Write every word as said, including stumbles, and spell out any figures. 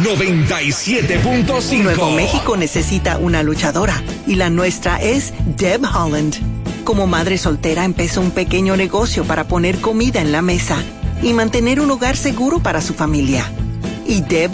noventa y siete punto cinco. Nuevo México necesita una luchadora y la nuestra es Deb Holland. Como madre soltera empezó un pequeño negocio para poner comida en la mesa y mantener un hogar seguro para su familia. Y Deb